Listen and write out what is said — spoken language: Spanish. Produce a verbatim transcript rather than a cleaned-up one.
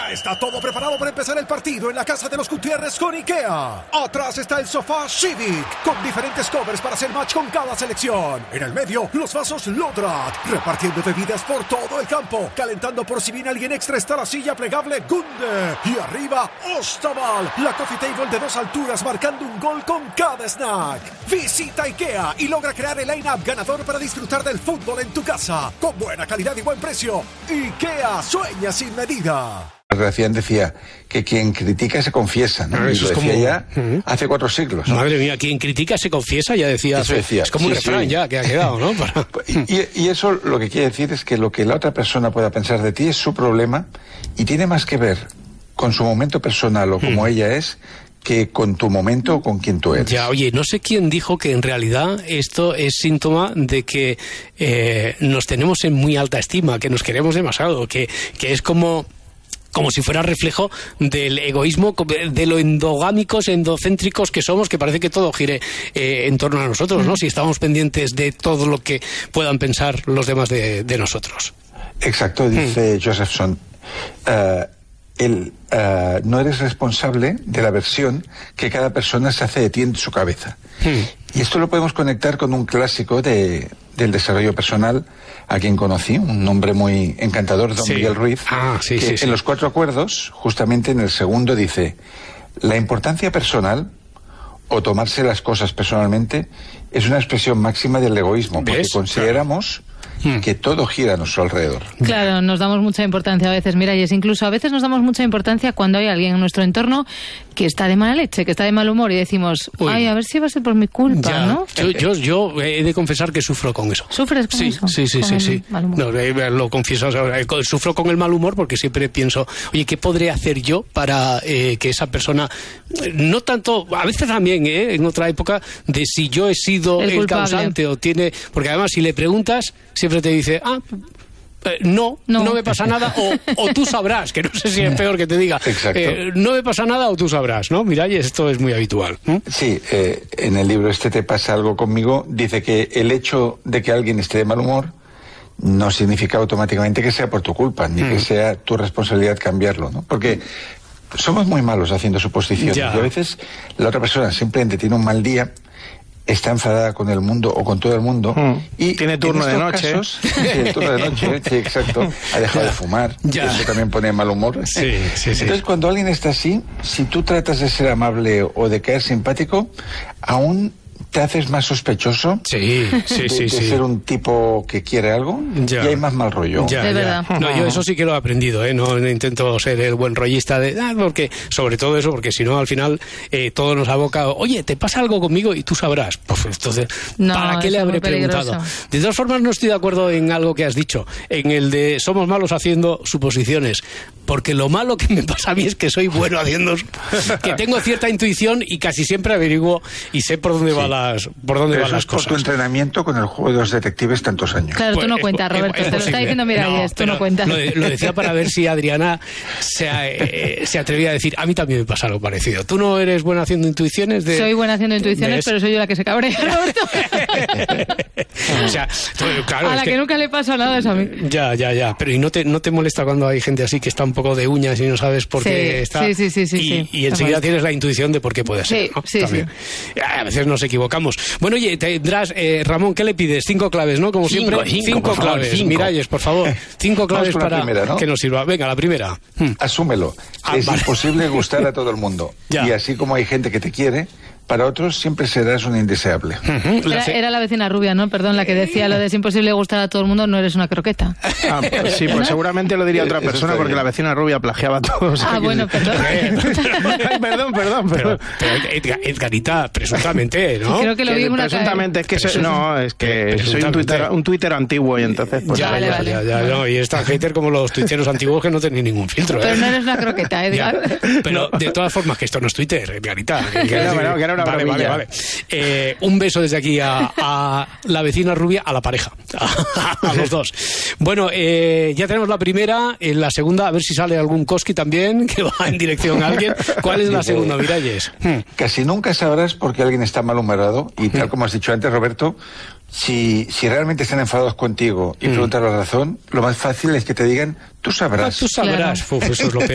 Ya está todo preparado para empezar el partido en la casa de los Gutiérrez con IKEA. Atrás está el sofá Civic, con diferentes covers para hacer match con cada selección. En el medio, los vasos Lodrat, repartiendo bebidas por todo el campo. Calentando por si viene alguien extra está la silla plegable Gunde. Y arriba, Ostaval, la coffee table de dos alturas marcando un gol con cada snack. Visita IKEA y logra crear el line-up ganador para disfrutar del fútbol en tu casa. Con buena calidad y buen precio. IKEA, sueña sin medida. Gracián decía que quien critica se confiesa, ¿no? Ah, eso y lo es decía como... ya uh-huh. hace cuatro siglos. Madre mía, quien critica se confiesa, ya decía. Eso decía. Es como sí, un refrán sí. ya que ha quedado, ¿no? Para... y, y eso lo que quiere decir es que lo que la otra persona pueda pensar de ti es su problema y tiene más que ver con su momento personal o como hmm. ella es, que con tu momento o con quien tú eres. Ya, oye, no sé quién dijo que en realidad esto es síntoma de que eh, nos tenemos en muy alta estima, que nos queremos demasiado, que, que es como... como si fuera reflejo del egoísmo, de lo endogámicos, endocéntricos que somos, que parece que todo gire eh, en torno a nosotros, ¿no? Si estamos pendientes de todo lo que puedan pensar los demás de, de nosotros. Exacto, dice mm. Josephson. Uh, el, uh, no eres responsable de la versión que cada persona se hace de ti en su cabeza. Mm. Y esto lo podemos conectar con un clásico de, del desarrollo personal, a quien conocí, un hombre muy encantador, don sí. Miguel Ruiz, ah, sí, que sí, en sí. los cuatro acuerdos, justamente en el segundo dice, la importancia personal, o tomarse las cosas personalmente, es una expresión máxima del egoísmo, porque ¿ves? consideramos claro. que todo gira a nuestro alrededor. Claro, nos damos mucha importancia a veces, mira, y es incluso a veces nos damos mucha importancia cuando hay alguien en nuestro entorno que está de mala leche, que está de mal humor y decimos, Uy. ay, a ver si va a ser por mi culpa, ya. ¿no? Yo, yo, yo he de confesar que sufro con eso. ¿Sufres con sí, eso? Sí, sí, con sí, sí. No, lo confieso, o sea, sufro con el mal humor porque siempre pienso, oye, ¿qué podré hacer yo para eh, que esa persona, no tanto, a veces también, eh, en otra época, de si yo he sido el, el causante o tiene, porque además si le preguntas, siempre te dice, ah, Eh, no, no, no me pasa nada, o, o tú sabrás, que no sé si es peor que te diga, eh, no me pasa nada o tú sabrás, ¿no? Mira, y esto es muy habitual. ¿eh? Sí, eh, en el libro este Te pasa algo conmigo, dice que el hecho de que alguien esté de mal humor no significa automáticamente que sea por tu culpa, ni mm. que sea tu responsabilidad cambiarlo, ¿no? Porque somos muy malos haciendo suposiciones, ya. y a veces la otra persona simplemente tiene un mal día, está enfadada con el mundo o con todo el mundo mm. y tiene turno de noche casos, sí, el turno de noche, sí, exacto, ha dejado ya. de fumar, ya. eso también pone mal humor. Sí, sí, sí. Entonces cuando alguien está así, si tú tratas de ser amable o de caer simpático, aún te haces más sospechoso sí, sí, de, sí, de sí. ser un tipo que quiere algo ya. y hay más mal rollo. Ya, de ya. verdad. No, yo eso sí que lo he aprendido, ¿eh? No, no intento ser el buen rollista de, ah, porque sobre todo eso, porque si no al final eh, todo nos aboca, oye, ¿te pasa algo conmigo? Y tú sabrás. Pues entonces, no, ¿para qué le habré preguntado? De todas formas, no estoy de acuerdo en algo que has dicho, en el de somos malos haciendo suposiciones, porque lo malo que me pasa a mí es que soy bueno haciendo, que tengo cierta intuición y casi siempre averiguo y sé por dónde sí. van las, por dónde van las cosas. Por tu entrenamiento con el juego de los detectives tantos años. Claro, pues, tú no cuentas, Roberto, es, es te lo está diciendo Miralles, no, tú no cuentas. Lo, lo decía para ver si Adriana se, eh, se atrevía a decir, a mí también me pasa algo parecido. ¿Tú no eres buena haciendo intuiciones? De... Soy buena haciendo intuiciones, pero soy yo la que se cabrea, Roberto. O sea, claro, a la es que, que nunca le pasa nada eso a mí. Ya, ya, ya. Pero ¿y no te, no te molesta cuando hay gente así que está un poco de uñas y no sabes por sí, qué está? Sí, sí, sí. sí, y, sí. y enseguida tienes la intuición de por qué puede ser. Sí, ¿no? sí, También. sí. A veces nos equivocamos. Bueno, oye, tendrás, eh, Ramón, ¿qué le pides? Cinco claves, ¿no? Como cinco, siempre. Cinco, cinco por claves. favor, cinco. Miralles, por favor. Cinco claves para primera, ¿no? que nos sirva. Venga, la primera. Hmm. Asúmelo. Ah, es vale. imposible gustar a todo el mundo. Ya. Y así como hay gente que te quiere, para otros siempre serás un indeseable. Uh-huh. Era, era la vecina rubia, ¿no? Perdón, la que decía lo de es imposible gustar a todo el mundo, no eres una croqueta. Ah, pues sí, pues seguramente lo diría otra persona porque la vecina rubia plagiaba a todos. Ah, bueno, perdón. Ay, perdón, perdón, perdón. Pero, pero Edgarita, presuntamente, ¿no? Creo que lo vi en una Presuntamente, es que soy, no, es que soy un Twitter, un Twitter antiguo y entonces... Pues, ya, vale, ya, vale. ya, ya, no, y es tan hater como los tuiteros antiguos que no tienen ningún filtro. Pero ¿eh? no eres una croqueta, Edgar. Ya, pero de todas formas, que esto no es Twitter, Edgarita. Que, que, no, que, no, que era una vale, vale, vale. Eh, un beso desde aquí a, a la vecina rubia, a la pareja, a, a los dos. Bueno, eh, ya tenemos la primera, en la segunda, a ver si sale algún Koski también, que va en dirección a alguien. ¿Cuál es la segunda, Miralles? Hmm. Casi nunca sabrás por qué alguien está malhumorado, y tal como has dicho antes, Roberto, si, si realmente están enfadados contigo y mm. preguntas la razón, lo más fácil es que te digan, tú sabrás. Ah, tú sabrás. Claro. Uf, eso es lo peor.